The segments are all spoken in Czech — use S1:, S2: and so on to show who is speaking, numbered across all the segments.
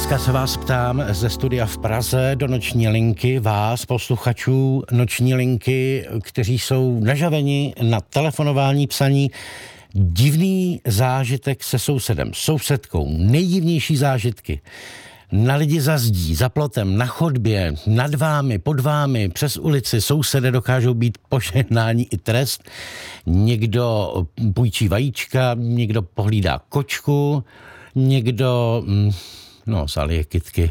S1: Dneska se vás ptám ze studia v Praze do noční linky, vás, posluchačů noční linky, kteří jsou nažaveni na telefonování, psaní. Divný zážitek se sousedem, sousedkou, nejdivnější zážitky. Na lidi za zdí, za plotem, na chodbě, nad vámi, pod vámi, přes ulici, sousedé dokážou být požehnání i trest. Někdo půjčí vajíčka, někdo pohlídá kočku, někdo zalije kytky.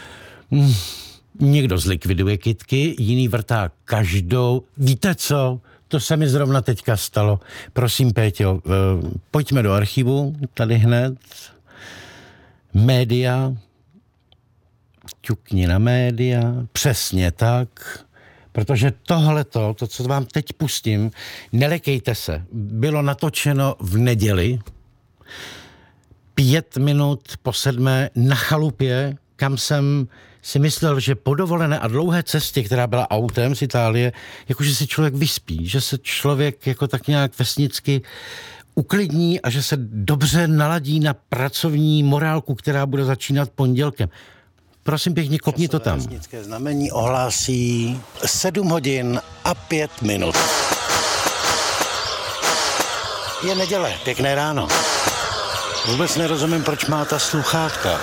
S1: Někdo zlikviduje kytky, jiný vrtá každou. Víte co? To se mi zrovna teďka stalo. Prosím, Péťo, pojďme do archivu, tady hned. Média. Ťukni na média. Přesně tak. Protože tohleto, to, co vám teď pustím, nelekejte se, bylo natočeno v neděli 5:05 na chalupě, kam jsem si myslel, že po dovolené a dlouhé cestě, která byla autem z Itálie, jakože se člověk vyspí, že se člověk jako tak nějak vesnicky uklidní a že se dobře naladí na pracovní morálku, která bude začínat pondělkem. Prosím pěkně, kopni to tam.
S2: Vesnické znamení ohlásí 7 hodin a 5 minut. Je neděle, pěkné ráno. Vůbec nerozumím, proč má ta sluchátka.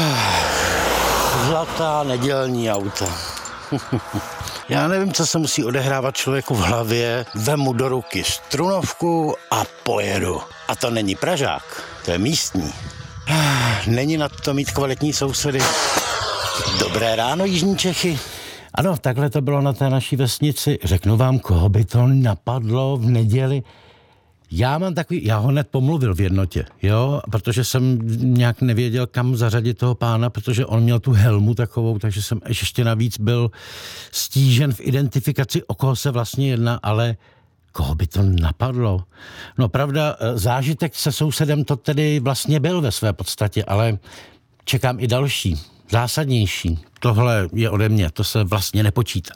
S2: Zlatá nedělní auta. Já nevím, co se musí odehrávat člověku v hlavě. Vemu do ruky strunovku a pojedu. A to není Pražák, to je místní. Není na to mít kvalitní sousedy. Dobré ráno, Jižní Čechy.
S1: Ano, takhle to bylo na té naší vesnici. Řeknu vám, koho by to napadlo v neděli. Já ho hned pomluvil v jednotě, jo, protože jsem nějak nevěděl, kam zařadit toho pána, protože on měl tu helmu takovou, takže jsem ještě navíc byl stížen v identifikaci, o koho se vlastně jedná, ale koho by to napadlo? No pravda, zážitek se sousedem to tedy vlastně byl ve své podstatě, ale čekám i další, zásadnější. Tohle je ode mě, to se vlastně nepočítá.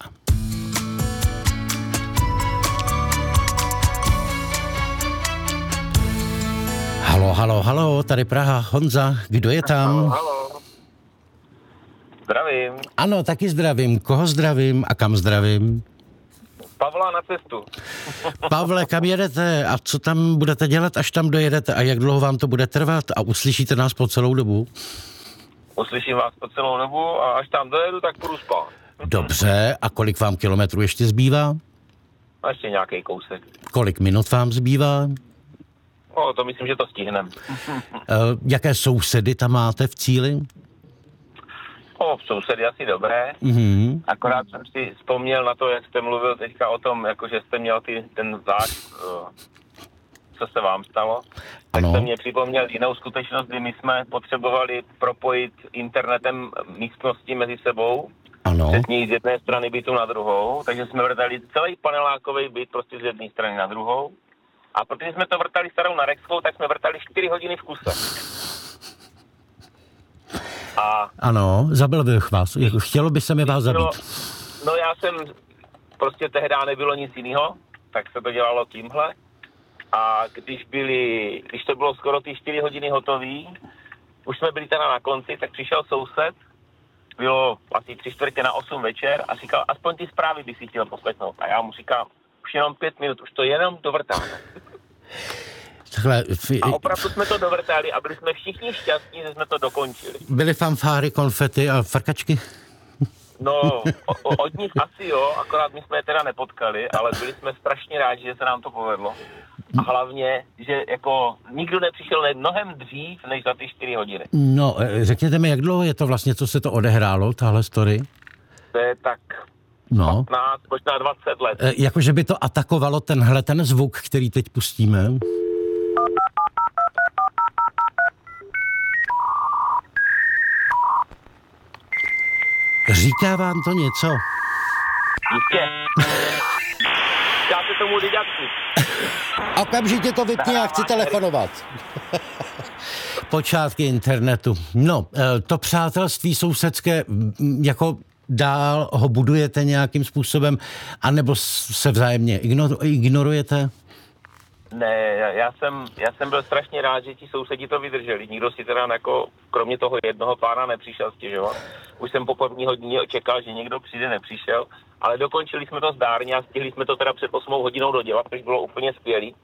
S1: Halo, tady Praha, Honza, kdo je tam?
S3: Halo. Zdravím.
S1: Ano, taky zdravím. Koho zdravím a kam zdravím?
S3: Pavla na cestu.
S1: Pavle, kam jedete a co tam budete dělat, až tam dojedete a jak dlouho vám to bude trvat a uslyšíte nás po celou dobu?
S3: Uslyším vás po celou dobu a až tam dojedu, tak půjdu spát.
S1: Dobře, a kolik vám kilometrů ještě zbývá?
S3: A ještě nějaký kousek.
S1: Kolik minut vám zbývá?
S3: To myslím, že to stihneme.
S1: Jaké sousedy tam máte v cíli?
S3: Sousedy asi dobré.
S1: Mm-hmm.
S3: Akorát jsem si vzpomněl na to, jak jste mluvil teďka o tom, jako že jste měl ten co se vám stalo. Tak jste mě připomněl jinou skutečnost, kdy my jsme potřebovali propojit internetem místnosti mezi sebou.
S1: Ano.
S3: Přesně jít z jedné strany bytu na druhou, takže jsme vrtali celý panelákový byt prostě z jedné strany na druhou. A protože jsme to vrtali starou Narexovou, tak jsme vrtali 4 hodiny v kuse. A
S1: ano, zabil bych vás. Chtělo by se mi vás zabít.
S3: No já jsem, prostě tehdy nebylo nic jiného, tak se to dělalo tímhle. A když to bylo skoro ty 4 hodiny hotový, už jsme byli teda na konci, tak přišel soused, bylo asi 7:45 večer a říkal, aspoň ty zprávy by si chtěl poslechnout. A já mu říkám, už jenom 5 minut, už to jenom dovrtáme. A opravdu jsme to dovrtali a byli jsme všichni šťastní, že jsme to dokončili.
S1: Byly fanfáry, konfety a frkačky?
S3: No, od nich asi jo, akorát my jsme je teda nepotkali, ale byli jsme strašně rádi, že se nám to povedlo. A hlavně, že jako nikdo nepřišel mnohem dřív, než za ty 4 hodiny.
S1: No, řekněte mi, jak dlouho je to vlastně, co se to odehrálo, tahle story?
S3: To je tak 15, možná 20 let.
S1: Jakože by to atakovalo ten zvuk, který teď pustíme. Říká vám to něco?
S3: Jistě. Říká se tomu didaktik.
S1: Okamžitě to vypni, já chci telefonovat. Počátky internetu. No, to přátelství sousedské, jako dál ho budujete nějakým způsobem, anebo se vzájemně ignorujete?
S3: Ne, já jsem byl strašně rád, že ti sousedi to vydrželi. Nikdo si teda jako, kromě toho jednoho pána nepřišel stěžovat. Už jsem po první hodině očekal, že někdo přijde, nepřišel, ale dokončili jsme to zdárně a stihli jsme to teda před 8 hodinou dodělat, což bylo úplně skvělý.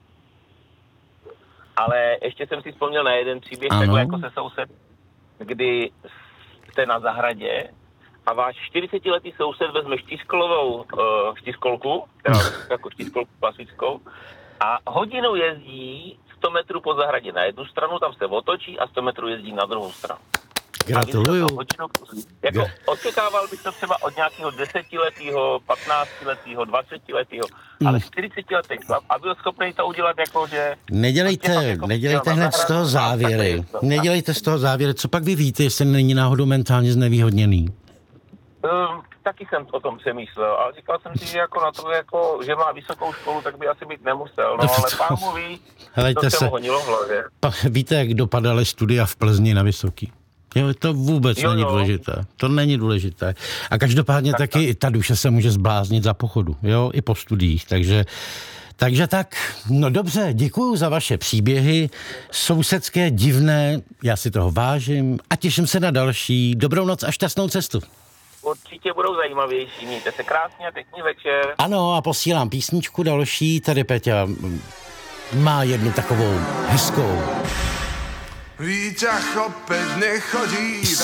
S3: Ale ještě jsem si vzpomněl na jeden příběh, takhle jako se soused, kdy jste na zahradě a váš 40letý soused vezme čtyřkolku, teda jako čtyřkolku klasickou, a hodinu jezdí 100 metrů po zahradě na jednu stranu, tam se otočí a 100 metrů jezdí na druhou stranu.
S1: Gratuluju.
S3: Jako očekával bych to třeba od nějakého 10letého, 15letého, 20letého, ale 40letý chlap a byl schopný to udělat jako, že...
S1: Nedělejte hned z toho závěry. Nedělejte z toho závěry. Co pak vy víte, jestli není náhodou mentálně znevýhodněný?
S3: Taky jsem o tom přemýšlel, ale říkal jsem si, že jako na to, jako, že má vysokou školu, tak by asi být nemusel, no ale pán mu ví, to se mu honilo v hlavě.
S1: Víte, jak dopadaly studia v Plzni na Vysoký? Jo, to vůbec není důležité. To není důležité. A každopádně taky i ta duše se může zbláznit za pochodu, jo, i po studiích, takže tak, no dobře, děkuju za vaše příběhy, sousedské, divné, já si toho vážím a těším se na další. Dobrou noc a šťastnou cestu.
S3: Určitě budou zajímavější, mějte se krásně a pěkný večer.
S1: Ano, a posílám písničku další, tady Peťa má jednu takovou hezkou.
S4: Výťah opäť nechodí.